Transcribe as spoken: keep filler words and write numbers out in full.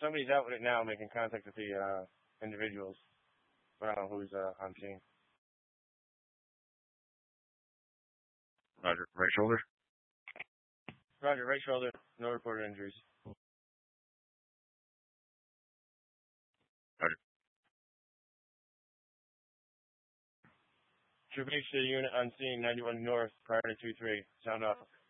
somebody's out with it now, making contact with the uh, individuals. I don't know who's uh, on scene. Roger. Right shoulder? Roger, right shoulder. No reported injuries. Roger. Troop H to the unit on scene, ninety-one North, prior to two three. Sound off.